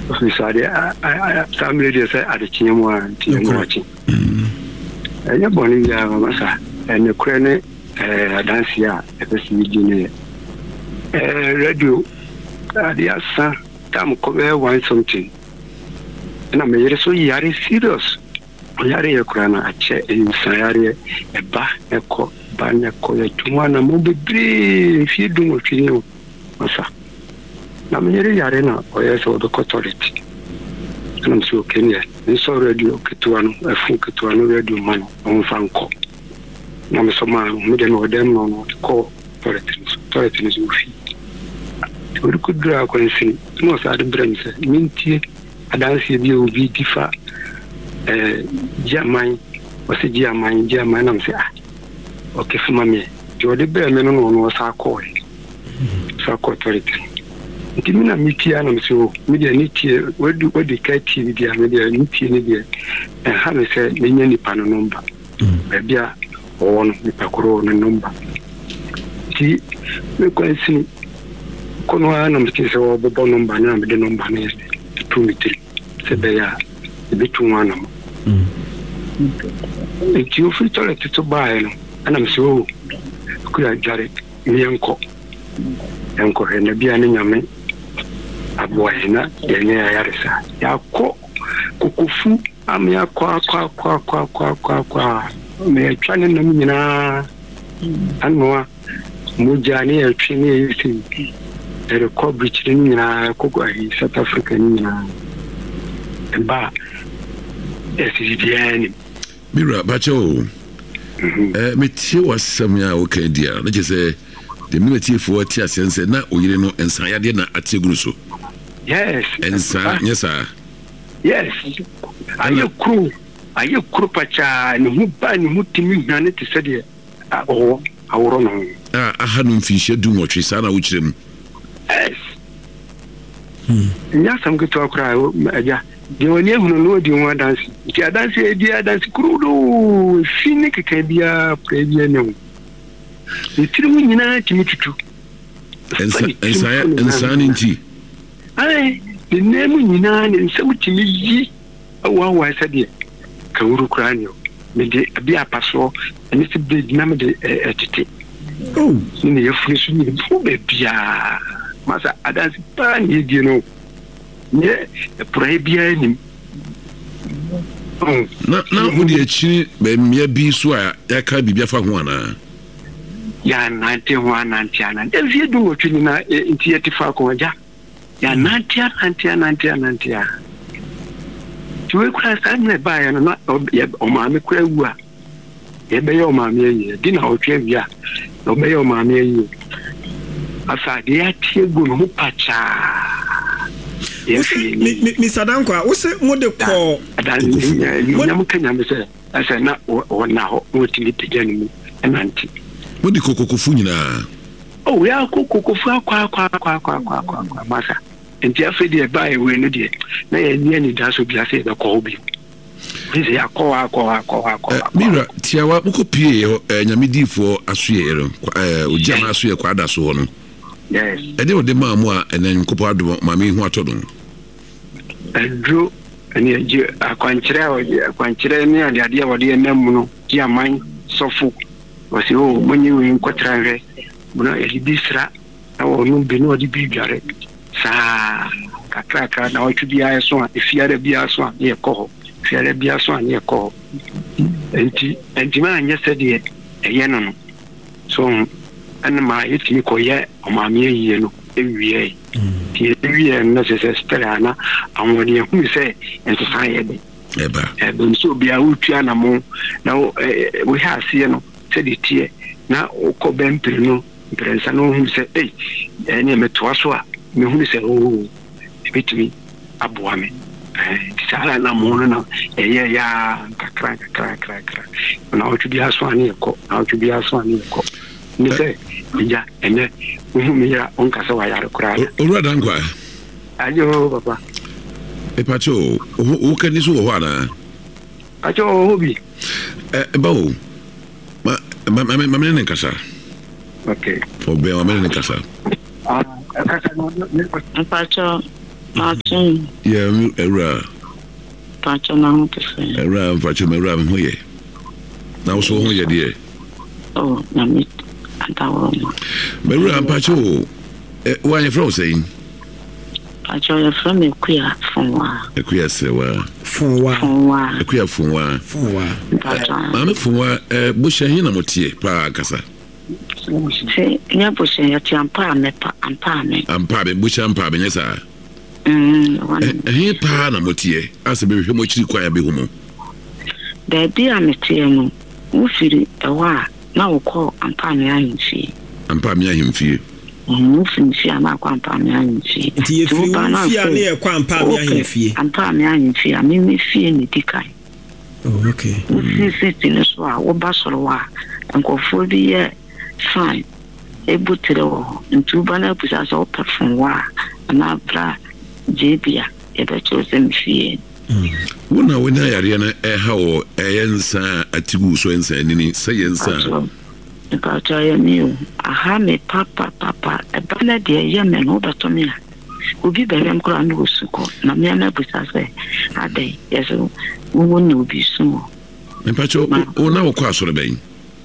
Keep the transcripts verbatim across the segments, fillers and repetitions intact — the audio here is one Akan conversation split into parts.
Sorry, I some ladies say at the Chinua and watching. And you're born in Yamasa and the Crane dance here at the C D. Radio, the son, Tam Cover wants something. And I'm very so yari serious. Yari a crana, a chair in Sayari, a bar, a cock, ban a collar to one a mobile if you do what you know. Massa. Namiri Yarena, or yes, or the authority. And I'm so Kenya. And so radio Kituano, a full Kituano radio man on Franco. Namasoma, Middle or them on call authorities, authorities who feed. We could draw a coincidence, no sad brains, minty, a dance you be differ. German was a German, German, I'm saying, okay, for mammy, you're the bear men on was our call. So authority. Dimina mitia na mso media nitie wadu wadi kati media media nitie media eh ha me se menya nipa no number ba bia o no nipa koro no number ti me kwansi kono ana mti se o bobo number na me de number na two meter se be ya be two one mo e ti o fi tole ti to ba no ana mso ku ya jare mi enko enko he na bia ne nyame aboyena yenye yarisa yako kukufu amya kwa kwa kwa kwa kwa kwa kwa me twane na nyina anwa mujani ya twini yisi ere ko bichiri nyina ko kwa South Africa nyina ba esidiani mira bacho eh metie wasam ya okadia na je say the minute for tia sense na oyire no ensayade na ateguru so. Yes. Ensa, yes sir. Yes. Ayo kru, ayo kru pacha ni muba ni mutimi na ne te sede ah oh aworo no. Ah aha no mfihye du nwotwe sa na wo kirem. Yes. Hmm. Nya sam ke to akra aja. De woni ehunu no di won dance. Ti dance e di dance kru do fini ke ka bia previa ne. Ni tirimu nyina timi tutu. Ensa ensa ensa ni nti. Ai, the name nyina ne nsem timi yi awa wa sade ka wuru kranio me de bia paso ene se be na me de etete oh ni ye funi su ni fu be bia masa adansi pa ni di no ne pro bia ni na na odi achi be mia bi so a ya ka bibia fa ho ana ya nante ho anante ana de vie du wo twini na nti yeti fa ko ja ya nantia nantia nantia nantia tuwe kura sanne baya na o maame kura wu a ye be yo maame yi di na o twa bia o be yo maame yi asa de ya tie gu no pacha mi mi Sadankwa wo se mo de ko nyam kanya me se asa na o na ho mo tili tejani mu enanti mo di kokokofu nyina oh ya kokokofu akwa akwa akwa akwa akwa masa enti afedi e bae we no de na ye ni ani da so bia se be ko obi bisi akwa akwa akwa akwa mira tiawa buko pie nyamedifo asoye ero eh ojama asoye kwa da so no yes e de ode maamu a enen nkopo ado maame hu atodon edro ani je akwankyere akwankyere ni ade ade wode enam no ti aman sofu wasi o monyi we nkotra hwe buna e bisra na wo no bi no de bi dware sa kakaka na o tudi ya so e fiare bia so e ko fiare bia so e ko enti enti ma anya sede e ye no no so an ma yiti ko ye o ma mi ye no e wiye ti e wiye na se se stera na amoni hu se enti fa ye de eba e ben so bia utua na mo na we ha se no se de tie na ko bempre no prensa no hu se eh eni meto so a me hu se o bitimi aboame eh sala na mo no eh ya kakra kakra kakra na o tudi aso ani ko na o tudi aso ani ko ni se ya ene hu me ya on ka se wa yare kura o Dankwa ajo papa e pacho o ka ni so ho ana ajo hobi eh bawo ma ma ma me ne kasa okay o be ma me ne kasa ah kasa no Pacho Martin. Yeah, era. Pacho na ho pese. Era pacho me era me ho ye. Na wo so ho ye de. Oh, na me antawo. Me era pacho eh wa ye from saying. Pacho ye from Ekuya Fonwa. Ekuya sewa. Fonwa. Fonwa. Ekuya Fonwa. Fonwa. Pacho. Ma me Fonwa eh bo hye na motie pa kasa. Se nya bo hye ya ti ampa me pa ampa me. Ampa be bo hye ampa be nyesa. Mm, one. Eh pa na motie ase be hwe mo chiri kwa ya be humo. Da bi a metie no, wo firi ewa na wo ko ampa me ahimfi. Ampa me ahimfi. Wo firi na kwa ampa me ahimfi. Ti ye firi wo fia na ye kwa ampa me ahimfi. Ampa me ahimfi, a me me fie ni dikai. Oh, okay. Wo si si ni so a wo ba soro wa. Nkofo bi ye fine. Ebutere wo. Ntuba na busa so perform wa. Na bra jebia e be chose mfie. Wona wona yare na e ha wo eyensa atigu so ensa nini sayensa. Nka cha ya niu aha me papa papa e bana de ye me no beto me a. Obi be yam kura no suko na me na busa se ade yeso wo ni obi sumo. Mpacho wona wo kwa asore ben.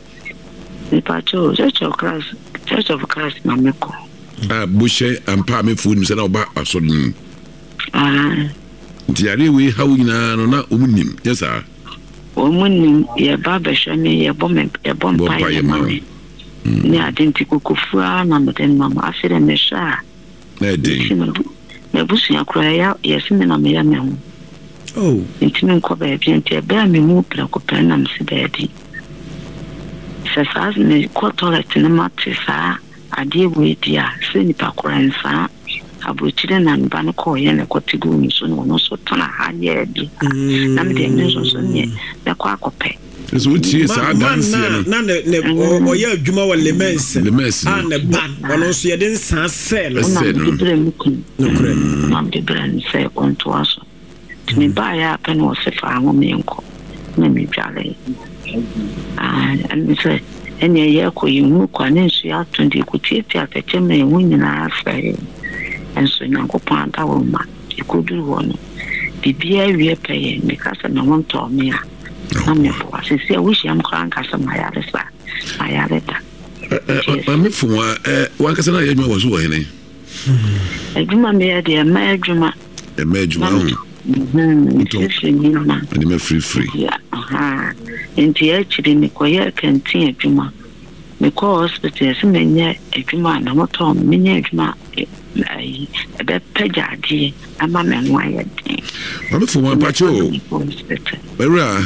Mpacho Church of Christ Church of Christ na me ko. Ah bushe ampa me fu ni se na oba asore ni. Ah Diare we hawo nyina no na omunim yesa. Omunim ye baba shame ye bomem ye bompa ye mami. Ni adenti kokofua na meden mama afire me sha. Na de. Na busu yakura ya yesime na me ya me ho. Oh, Ntimi nko ba bi enti e ba me mu pra ko pa na me se ba bi. Se sa ne ko toilet na mate sa ade we dia se ni pa koransa. Abuchire na mba no ko ye na kotigu nso no no so tona ha ye bi. Na me de nso so ne na kwa akope. So utie sa dance na na ne o ye adwuma wa lemens. Ah ne ban. Ono so ye den san se no. Na de brem ku. No kure. Na de brem se onto aso. Me ba ya pen wo se fa ho me nko. Na me dwale. Ah, and say ene ye ko yimu kwa ne nso ya tonde ku tie tie ateche me hu nyina afa. Enso nyankopon anta wo ma ikoduru wo no bibia wie peye me kasa na won to me a na me po asisi a wushi am kran kasa ma ya resa ayare ta ma me fu wa eh wa kasa na yedwa wo so wo hene eduma me ya de ma eduma e ma eduma ho mhm isi ni na ni me free free ya aha enti ya chiri ni ko ya kantin eduma me ko hospital se me nya eduma na moto me nya eduma ai ebe pejadi ama me nwa ye din ma me fu wa pacho era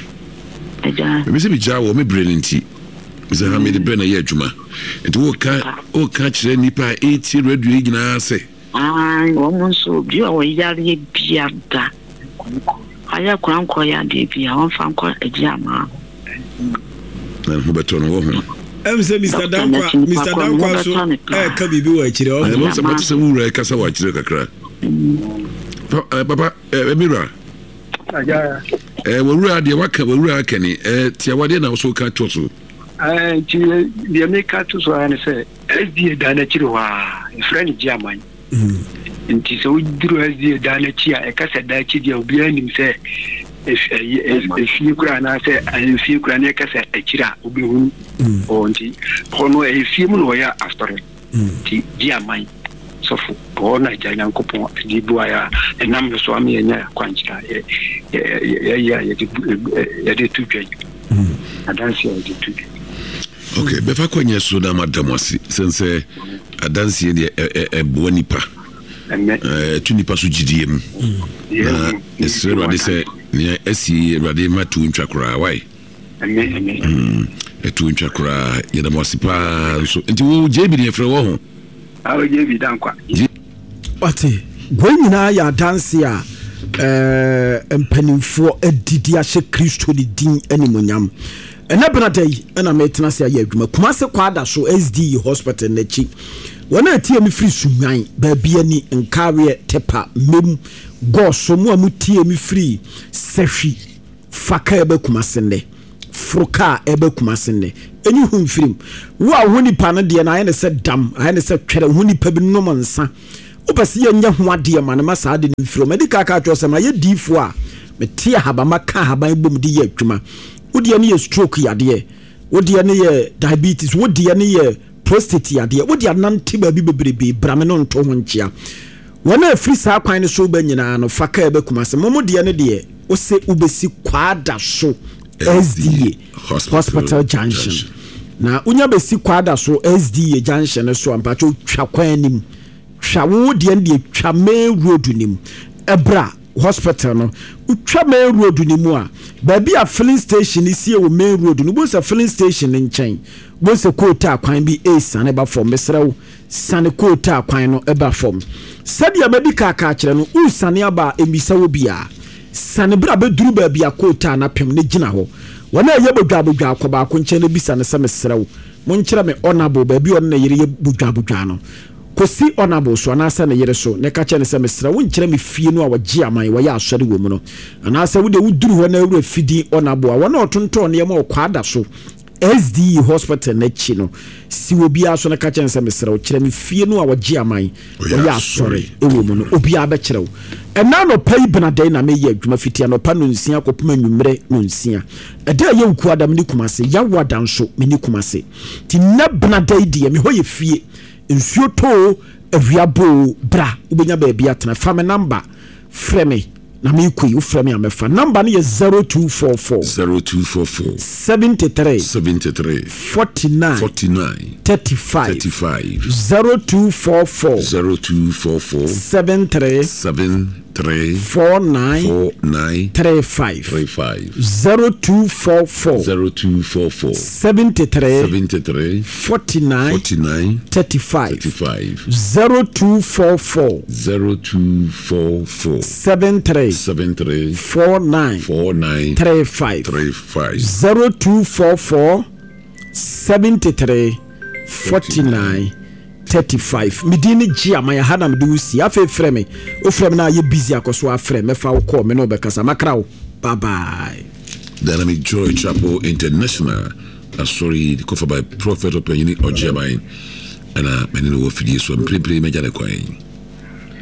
eja me se bi jawo me brain nti me se ha me de brain na ye adwuma enti wo ka o ka kire nipa eighty radio nyina se ah wo mo so bi o yare bia da aya kwan ko ya de bia won fa nko eja ma na ho beto no wo ho em se Mister Dankwa Mister Dankwa so eh ka bibi wa kire o mo se mo se wura ka sa wa kire kakra papa eh mira aja eh wura de waka wura kani eh tia wade na so ka to so eh ti de me ka to so an se S D A da na kire wa friend German nti so duro S D A da na chi a e ka sa da chi dia obi anim se e fi kura na se e fi kura ne ka sa akira obi hu o nti kono e fi mu no ya after ti German so fu bona janya nkopon di bua ya enam so am ye nya kwanchira ye ye ye ye de tudwe adansi ye de tudwe. Okay, befa kwanya so da madam wasi sense adansi ye e bo nipa eh tu nipa so gidie mu na esre rade se ne esi rade matu ntwakora wai amen amen etu ntwakora ye da wasi pa so nti wo jebi ne frɛ wo ho awo jebi Dankwa ate gwanyina ya dansi a eh mpanimfo adidi ahye Kristo ni din animonyam ena benadai ena metena se aye adwuma Kumase kwada so S D hospital nachi wona atie mi free sunwan ba bia ni nkawe tepa mem goso mu amutie mi free sehwi faka ebe Kumase ne froka ebe Kumase ne enyi hu mfirim wo a honi pa no de na aye ne se dam aye ne se twere honi pa bi no mansa Upasi nya ho ade ma na masa ade no firo medical ka atwo sema ye difo a metia haba maka haba bom de ye adwuma wodi ne ye stroke yade wodi ne ye diabetes wodi ne ye prostate yade wodi anante ba bi bebrebe brame no nto ho nkia wona free sa kwan ne so ba nyina no faka e be kumase momo de ne de wo se ubesi kwada so S D A hospital, hospital junction. junction na unya besi kwada so S D A junction so ampacho twa kwan nim twa wo de ne twa main road nim ebra hospital no utwa main road nim a ba bi a filling station isi e wo main road no bo se filling station nchen bo se quota kwan bi e sane ba form mesrew sane quota kwan no e ba form sadia medical ka kire no u sane aba emisa wo bia sane bra be duru ba bia quota na pem ne gina ho wona ye bodwa bodwa akoba ko nche ne bisa ne se mesrew mo nkire me honorable ba bi on na yire ye bodwa bodwa no kosi honorable so na asa ne yire so ne ka che ne se mesrew nkire me fie no a wagi aman wo ya asori wo mu no ana asa wo de wo duru ho na awura fidi honorable a wona otonton ne ye ma okwada so S D A hospital na chi no si obi aso na ka chen se mesrew kire me fie no a wagi aman wo ya asori e wo mu no obi a be kirew ena no pai benadai na me ye adwuma fitia no pa no nsia kopoma nwumre no nsia eda ye wuku adam ni kumase ya wadan so me ni kumase ti na benadai die me hoye fie nsuo to awiabo bra ubenya ba bia tena fa me number freme na me ku freme amefa number no ye zero two four four zero two four four seventy-three seventy-three forty-nine forty-nine thirty-five thirty-five zero two four four zero two four four seventy-three seventy-three forty-nine forty-nine thirty-five thirty-five zero two four four zero two four four seventy-three seventy-three forty-nine forty-nine thirty-five thirty-five zero two four four zero two four four seventy-three seventy-three forty-nine forty-nine thirty-five thirty-five zero two four four seventy-three forty-nine thirty-five midini ji amaya hana mdu si afa freme o freme na ye busy akoso afreme fa wo call me no be kasa makrawo bye bye. Dynamic Joy Chapel International sorry the cover by Prophet Opeyini Ojebai and uh menino wo fidie so mpre mpre meja le kwan